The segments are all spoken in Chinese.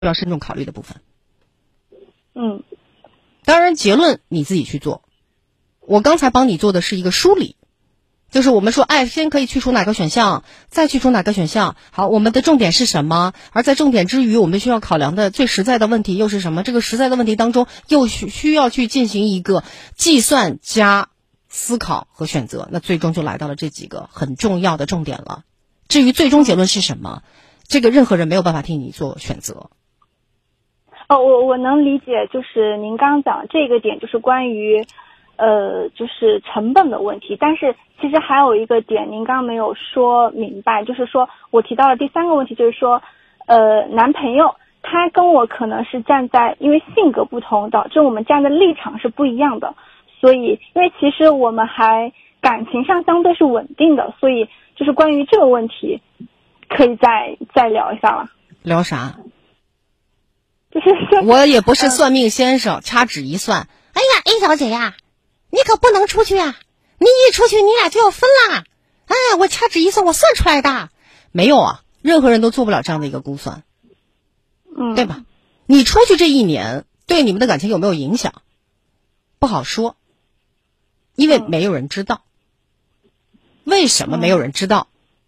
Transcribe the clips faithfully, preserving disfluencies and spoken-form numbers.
要慎重考虑的部分。 嗯， 当然结论你自己去做，我刚才帮你做的是一个梳理，就是我们说，哎，先可以去除哪个选项，再去除哪个选项。好，我们的重点是什么？而在重点之余，我们需要考量的最实在的问题又是什么？这个实在的问题当中，又需需要去进行一个计算加思考和选择。那最终就来到了这几个很重要的重点了。至于最终结论是什么，这个任何人没有办法替你做选择。 哦，我我能理解，就是您刚刚讲这个点，就是关于。呃，就是成本的问题，但是其实还有一个点，您刚刚没有说明白，就是说我提到了第三个问题，就是说，呃，男朋友他跟我可能是站在，因为性格不同，导致我们站的立场是不一样的，所以，因为其实我们还感情上相对是稳定的，所以就是关于这个问题，可以再再聊一下了。 聊啥？ 就是我也不是算命先生，嗯、掐指一算， 哎呀 ，A 小姐呀。你可不能出去啊！你一出去，你俩就要分啦！哎，我掐指一算，我算出来的。 没有啊，任何人都做不了这样的一个估算， 嗯， 对吧？你出去这一年，对你们的感情有没有影响？不好说，因为没有人知道。为什么没有人知道？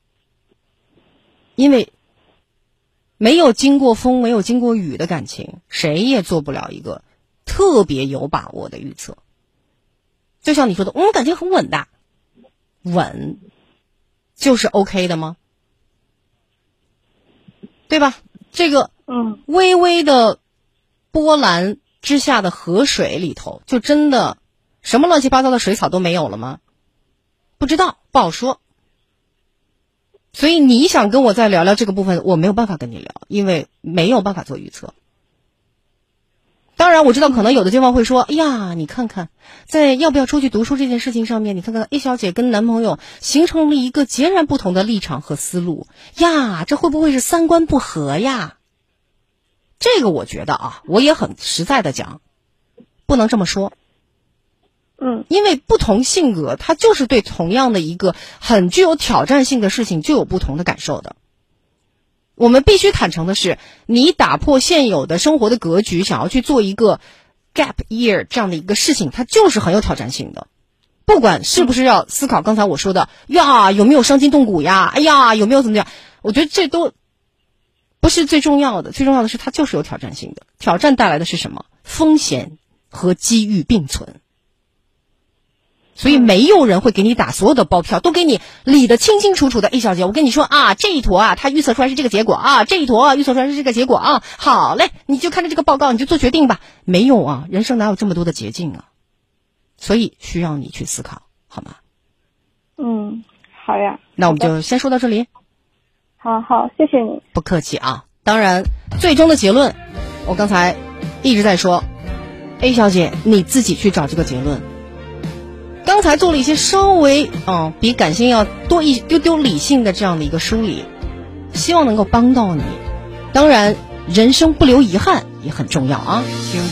因为没有经过风，没有经过雨的感情，谁也做不了一个特别有把握的预测。就像你说的，嗯，感情很稳的，稳就是 OK 的吗？对吧？这个嗯， 微微的波澜之下的河水里头，就真的什么乱七八糟的水草都没有了吗？不知道，不好说。所以你想跟我再聊聊这个部分，我没有办法跟你聊，因为没有办法做预测。当然我知道可能有的地方会说，哎呀，你看看在要不要出去读书这件事情上面，你看看 A 小姐跟男朋友形成了一个截然不同的立场和思路呀，这会不会是三观不合呀？这个我觉得啊，我也很实在的讲，不能这么说。 嗯， 因为不同性格，他就是对同样的一个很具有挑战性的事情就有不同的感受的。我们必须坦诚的是，你打破现有的生活的格局，想要去做一个 gap year 这样的一个事情，它就是很有挑战性的。不管是不是要思考刚才我说的呀，有没有伤筋动骨呀，哎呀，有没有怎么样，我觉得这都不是最重要的，最重要的是它就是有挑战性的。挑战带来的是什么？风险和机遇并存。所以没有人会给你打所有的包票，都给你理得清清楚楚的。A 小姐，我跟你说啊，这一坨啊，他预测出来是这个结果啊，这一坨啊，预测出来是这个结果啊。好嘞，你就看着这个报告，你就做决定吧。没有啊，人生哪有这么多的捷径啊？所以需要你去思考，好吗？ 嗯，好呀。 那我们就先说到这里。 好好，谢谢你。 不客气啊。当然，最终的结论，我刚才一直在说 ，A 小姐你自己去找这个结论。刚才做了一些稍微嗯比感性要多一丢丢理性的这样的一个梳理，希望能够帮到你。当然，人生不留遗憾也很重要啊。